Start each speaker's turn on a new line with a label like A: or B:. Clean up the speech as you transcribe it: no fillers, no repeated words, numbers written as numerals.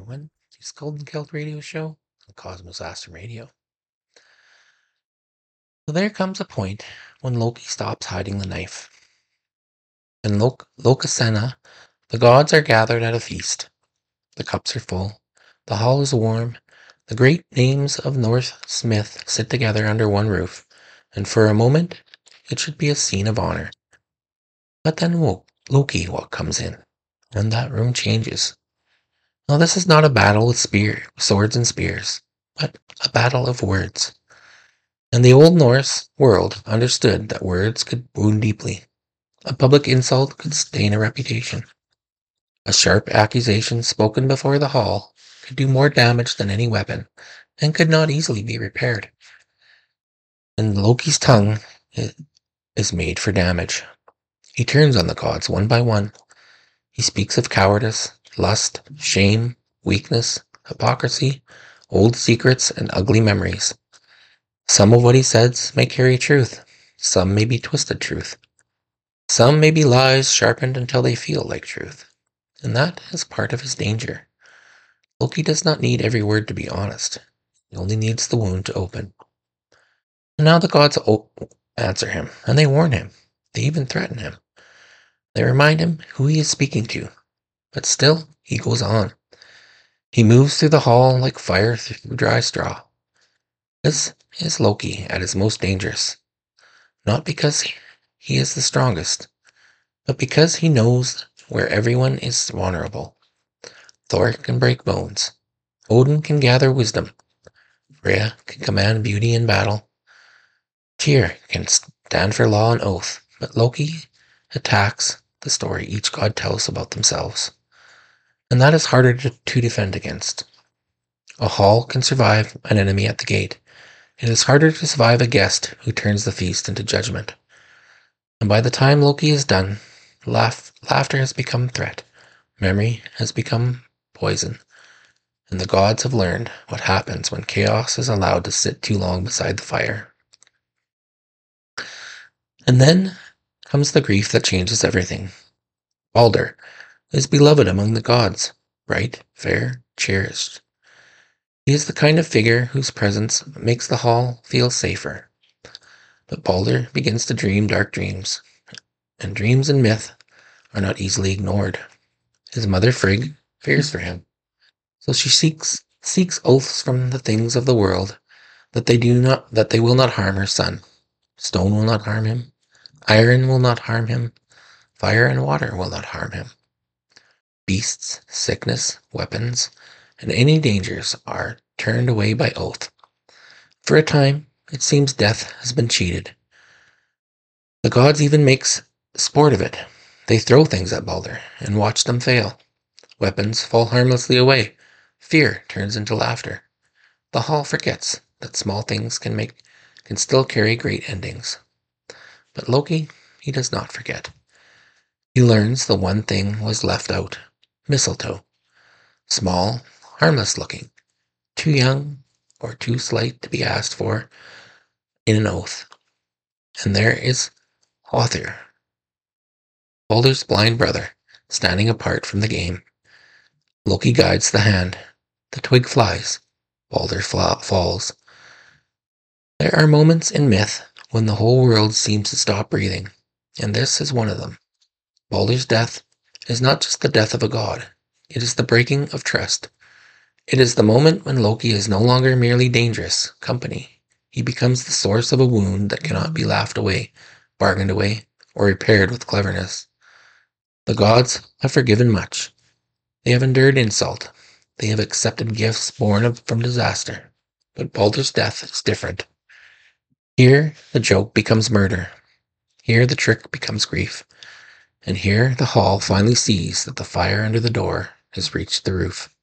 A: everyone. It's Golden Guild Radio Show on Cosmos Astrum Radio. So there comes a point when Loki stops hiding the knife. In Lokasena, the gods are gathered at a feast. The cups are full. The hall is warm. The great names of North Smith sit together under one roof, and for a moment it should be a scene of honor. But then Loki comes in, and that room changes. Now, this is not a battle with swords and spears, but a battle of words. And the Old Norse world understood that words could wound deeply. A public insult could stain a reputation. A sharp accusation spoken before the hall could do more damage than any weapon, and could not easily be repaired. And Loki's tongue is made for damage. He turns on the gods one by one. He speaks of cowardice, lust, shame, weakness, hypocrisy, old secrets, and ugly memories. Some of what he says may carry truth. Some may be twisted truth. Some may be lies sharpened until they feel like truth. And that is part of his danger. Loki does not need every word to be honest. He only needs the wound to open. And now the gods answer him, and they warn him. They even threaten him. They remind him who he is speaking to. But still, he goes on. He moves through the hall like fire through dry straw. This is Loki at his most dangerous. Not because he is the strongest, but because he knows where everyone is vulnerable. Thor can break bones. Odin can gather wisdom. Freya can command beauty in battle. Tyr can stand for law and oath. But Loki attacks the story each god tells about themselves. And that is harder to defend against. A hall can survive an enemy at the gate. It is harder to survive a guest who turns the feast into judgment. And by the time Loki is done, laughter has become threat. Memory has become poison. And the gods have learned what happens when chaos is allowed to sit too long beside the fire. And then comes the grief that changes everything. Balder is beloved among the gods, bright, fair, cherished. He is the kind of figure whose presence makes the hall feel safer. But Balder begins to dream dark dreams, and dreams and myth are not easily ignored. His mother Frigg fears for him, so she seeks oaths from the things of the world that they will not harm her son. Stone will not harm him, iron will not harm him, fire and water will not harm him. Beasts, sickness, weapons, and any dangers are turned away by oath. For a time, it seems death has been cheated. The gods even make sport of it. They throw things at Balder and watch them fail. Weapons fall harmlessly away. Fear turns into laughter. The hall forgets that small things can still carry great endings. But Loki, he does not forget. He learns the one thing was left out. Mistletoe. Small, harmless looking. Too young or too slight to be asked for in an oath. And there is Hother, Balder's blind brother, standing apart from the game. Loki guides the hand. The twig flies. Balder falls. There are moments in myth when the whole world seems to stop breathing, and this is one of them. Balder's death is not just the death of a god. It is the breaking of trust. It is the moment when Loki is no longer merely dangerous company. He becomes the source of a wound that cannot be laughed away, bargained away, or repaired with cleverness. The gods have forgiven much. They have endured insult. They have accepted gifts born from disaster. But Balder's death is different. Here, the joke becomes murder. Here, the trick becomes grief. And here, the hall finally sees that the fire under the door has reached the roof.